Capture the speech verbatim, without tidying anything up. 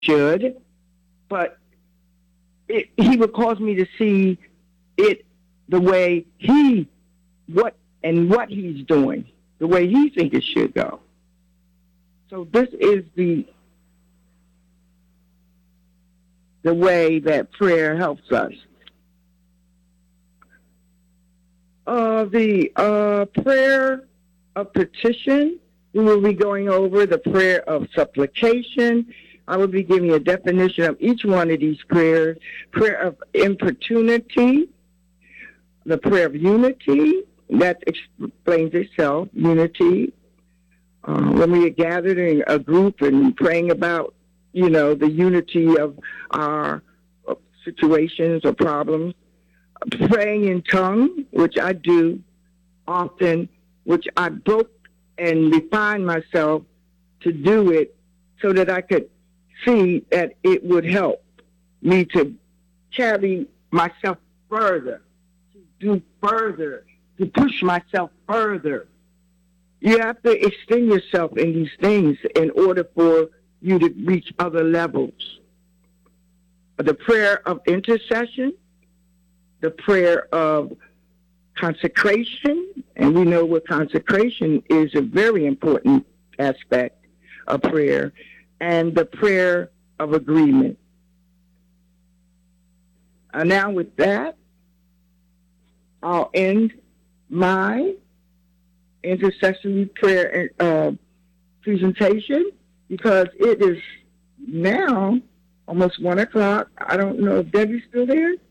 should, but it, he would cause me to see it the way he, what, and what he's doing, the way he thinks it should go. So this is the the way that prayer helps us. Uh, the uh, prayer of petition, we will be going over the prayer of supplication. I will be giving a definition of each one of these prayers. Prayer of importunity, the prayer of unity, that explains itself, unity. Uh, when we are gathered in a group and praying about, you know, the unity of our situations or problems. Praying in tongue, which I do often, which I broke and refined myself to do it so that I could see that it would help me to carry myself further, to do further, to push myself further. You have to extend yourself in these things in order for you to reach other levels. The prayer of intercession, the prayer of consecration, and we know what consecration is a very important aspect of prayer, and the prayer of agreement. And now with that, I'll end my intercessory prayer uh, presentation because it is now almost one o'clock. I don't know if Debbie's still there.